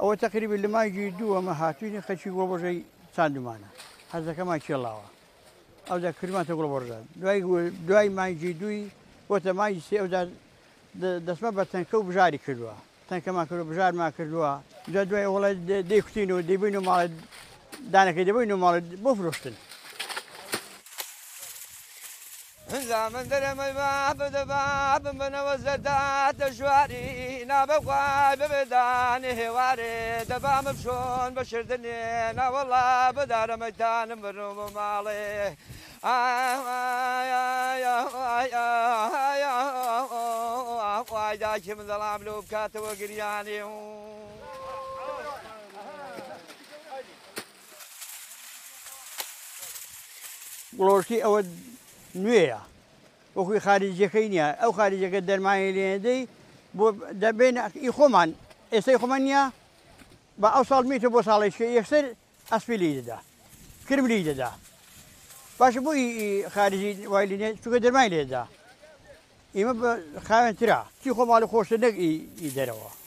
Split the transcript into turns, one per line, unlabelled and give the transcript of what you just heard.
ئەوە تەقریبا لە مانگی دووەمە هاتووینە خەچی گۆڵبەژەی چاندمانە حەزەکەمان کێڵاوە ئەودا کردمانتە گۆڵبەژان دوای مانگی دووی بۆتە مانگی سێ ئەودا دەستمە بە تەنکە و بژاری کردووە تەنکەمان کردو بژارمان کردووە جا دوای وڵای دەیکوتینەوە دەیبین و ماڵێ دانەکەی دەبین و ماڵێ بۆ فرۆشتن
زامن دەرەمەی بابم بنەوە زەرداتە ژواری نابەخوای ببێدانی هێوارێ دەبامە بشۆن بە شردنێ ناوەڵا بەدارەمەتانم بڕۆم و ماڵێ وای داکی من دەڵام لەو بکاتەوە گریانی
گڵۆشتی ئەوە نوێیە وەخوی خارجیەکەی نییە ئەو خارجەکە دەرمانی لێنەدەی بۆ دەبێن ئی خۆمان ئێستای خۆمان نییە بە ئەو ساڵ میتە بۆ ساڵێککە یەکسەر ئەسپیلی دەدا کرملی دەدا باشە بۆی خارجی وای لێنێ چونکە دەرمای لێدا ئێمە بە خاوێنترا چی خۆماڵی خۆشتە نەک ئی دەرەوە